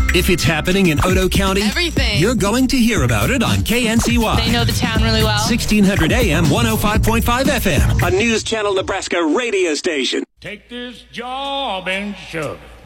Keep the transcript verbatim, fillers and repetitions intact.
If it's happening in Otoe County, everything. You're going to hear about it on K N C Y. They know the town really well. sixteen hundred A M, one oh five point five F M. A News Channel Nebraska radio station. Take this job and shove it.